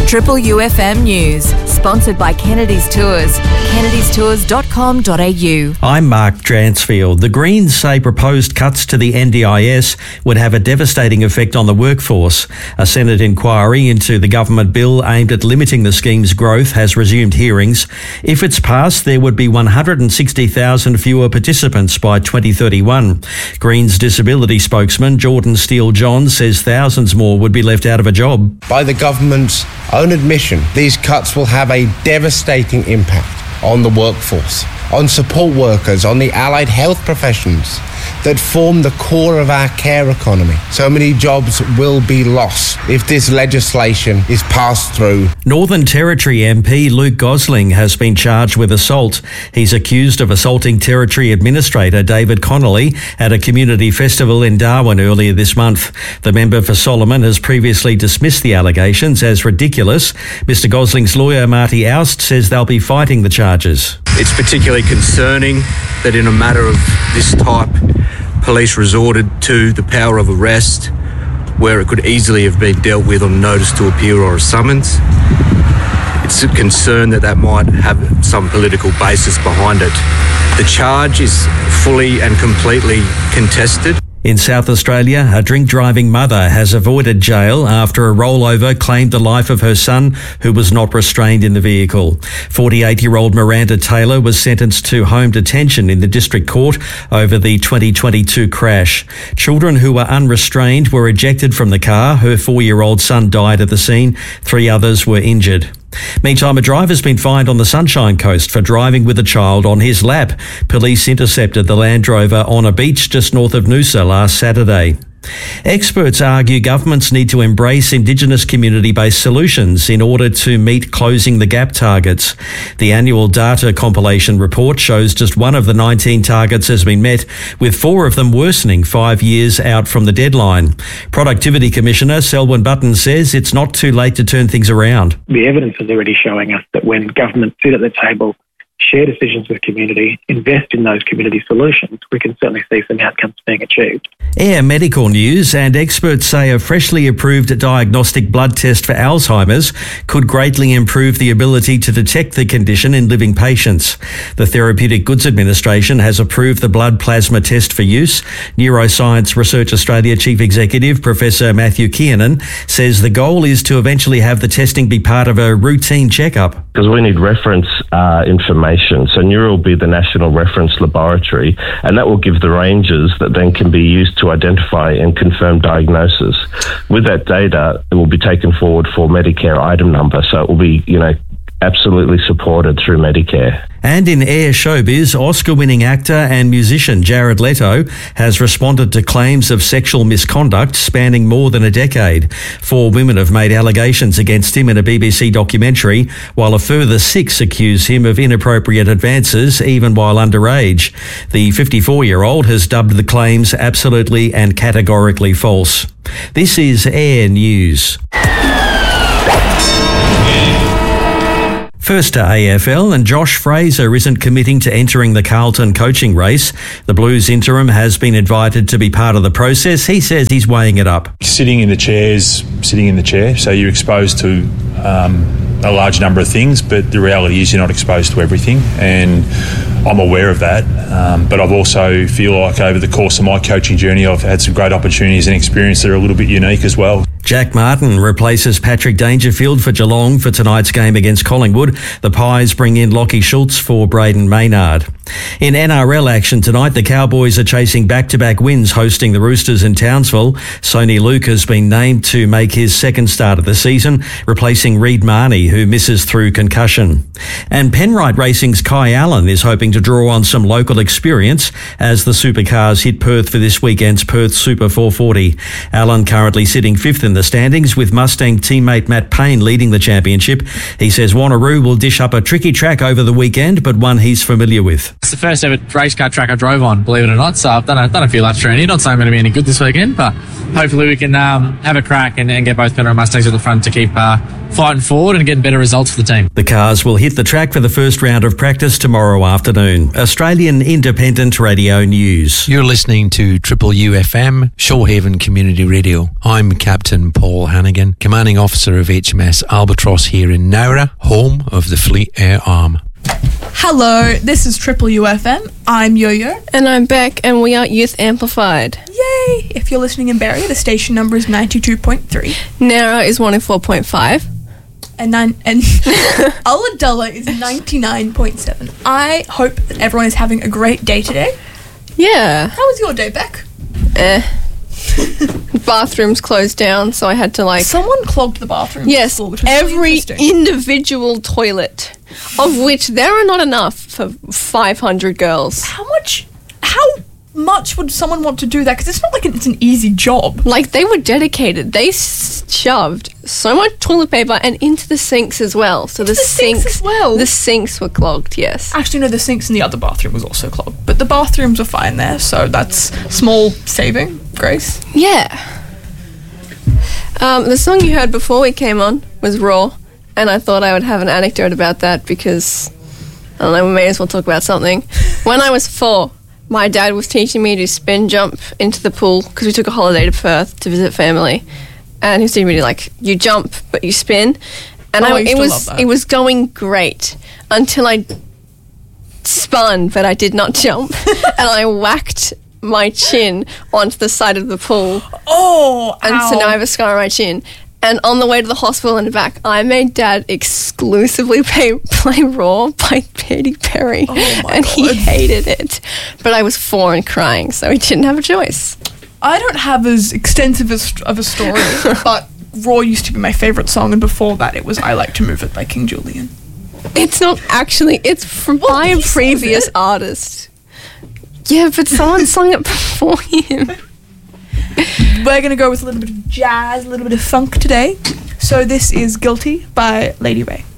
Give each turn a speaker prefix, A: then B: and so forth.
A: Triple UFM News, sponsored by Kennedy's Tours, kennedystours.com.au.
B: I'm Mark Dransfield. The Greens say proposed cuts to the NDIS would have a devastating effect on the workforce. A Senate inquiry into the government bill aimed at limiting the scheme's growth has resumed hearings. If it's passed, there would be 160,000 fewer participants by 2031. Greens disability spokesman Jordan Steele-John says thousands more would be left out of a job.
C: By the government's own admission, these cuts will have a devastating impact on the workforce, on support workers, on the allied health professions that form the core of our care economy. So many jobs will be lost if this legislation is passed through.
B: Northern Territory MP Luke Gosling has been charged with assault. He's accused of assaulting Territory Administrator David Connolly at a community festival in Darwin earlier this month. The member for Solomon has previously dismissed the allegations as ridiculous. Mr Gosling's lawyer Marty Oust says they'll be fighting the charges.
D: It's particularly concerning that in a matter of this type, police resorted to the power of arrest where it could easily have been dealt with on notice to appear or a summons. It's a concern that might have some political basis behind it. The charge is fully and completely contested.
B: In South Australia, a drink-driving mother has avoided jail after a rollover claimed the life of her son who was not restrained in the vehicle. 48-year-old Miranda Taylor was sentenced to home detention in the district court over the 2022 crash. Children who were unrestrained were ejected from the car. Her 4-year-old son died at the scene. 3 others were injured. Meantime, a driver's been fined on the Sunshine Coast for driving with a child on his lap. Police intercepted the Land Rover on a beach just north of Noosa last Saturday. Experts argue governments need to embrace Indigenous community-based solutions in order to meet closing the gap targets. The annual data compilation report shows just one of the 19 targets has been met, with 4 of them worsening 5 years out from the deadline. Productivity Commissioner Selwyn Button says it's not too late to turn things around.
E: The evidence is already showing us that when governments sit at the table, share decisions with community, invest in those community solutions, we can certainly see some outcomes being achieved.
B: Air medical news, and experts say a freshly approved diagnostic blood test for Alzheimer's could greatly improve the ability to detect the condition in living patients. The Therapeutic Goods Administration has approved the blood plasma test for use. Neuroscience Research Australia Chief Executive Professor Matthew Kiernan says the goal is to eventually have the testing be part of a routine checkup.
F: Because we need reference information. So Neuro will be the national reference laboratory, and that will give the ranges that then can be used to identify and confirm diagnosis. With that data, it will be taken forward for Medicare item number, so it will be, absolutely supported through Medicare.
B: And in air showbiz, Oscar-winning actor and musician Jared Leto has responded to claims of sexual misconduct spanning more than a decade. 4 women have made allegations against him in a BBC documentary, while a further 6 accuse him of inappropriate advances, even while underage. The 54-year-old has dubbed the claims absolutely and categorically false. This is Air News. First to AFL, and Josh Fraser isn't committing to entering the Carlton coaching race. The Blues interim has been invited to be part of the process. He says he's weighing it up.
G: Sitting in the chair, so you're exposed to a large number of things, but the reality is you're not exposed to everything, and I'm aware of that. But I've also feel like over the course of my coaching journey, I've had some great opportunities and experience that are a little bit unique as well.
B: Jack Martin replaces Patrick Dangerfield for Geelong for tonight's game against Collingwood. The Pies bring in Lockie Schultz for Braden Maynard. In NRL action tonight, the Cowboys are chasing back-to-back wins hosting the Roosters in Townsville. Sony Luke has been named to make his second start of the season, replacing Reid Marnie, who misses through concussion. And Penrite Racing's Kai Allen is hoping to draw on some local experience as the supercars hit Perth for this weekend's Perth Super 440. Allen currently sitting 5th in the standings, with Mustang teammate Matt Payne leading the championship. He says Wanneroo will dish up a tricky track over the weekend, but one he's familiar with.
H: It's the first ever race car track I drove on, believe it or not, so I've done a few laps around here. Not saying I'm going to be any good this weekend, but hopefully we can have a crack and get both Penrite Mustangs at the front to keep fighting forward and getting better results for the team. The cars will hit the track for the first round of practice tomorrow afternoon. Australian Independent Radio News.
I: You're listening to Triple UFM, Shoalhaven Community Radio. I'm Captain I'm Paul Hannigan, Commanding Officer of HMS Albatross here in Nowra, home of the Fleet Air Arm.
J: Hello, this is Triple UFM. I'm Yo-Yo.
K: And I'm Beck, and we are Youth Amplified.
J: Yay! If you're listening in Barrie, the station number is 92.3.
K: Nara is 104.5.
J: And Ulladulla is 99.7. I hope that everyone is having a great day today.
K: Yeah.
J: How was your day, Beck?
K: Bathrooms closed down, so I had to
J: Someone clogged the bathroom.
K: Yes,
J: school, which was
K: every
J: really
K: individual toilet, of which there are not enough for 500 girls.
J: How much would someone want to do that? Because it's not like it's an easy job.
K: They were dedicated. They shoved so much toilet paper and into the sinks as well. So the sinks
J: as well?
K: The sinks were clogged, yes.
J: Actually, no, the sinks in the other bathroom was also clogged. But the bathrooms were fine there, so that's small saving grace.
K: Yeah. The song you heard before we came on was Raw, and I thought I would have an anecdote about that because, I don't know, we may as well talk about something. When I was 4, my dad was teaching me to spin jump into the pool because we took a holiday to Perth to visit family. And he was teaching me to, you jump, but you spin. And it was going great until I spun, but I did not jump. And I whacked my chin onto the side of the pool.
J: Oh,
K: and so now I have a scar on my chin. And on the way to the hospital and back, I made Dad exclusively play Raw by Katy Perry. And he hated it. But I was 4 and crying, so he didn't have a choice.
J: I don't have as extensive of a story, but Raw used to be my favourite song, and before that it was I Like to Move It by King Julian.
K: It's not actually, it's by a previous artist. Yeah, but someone sung it before him.
J: We're going to go with a little bit of jazz, a little bit of funk today. So this is Guilty by Lady Ray.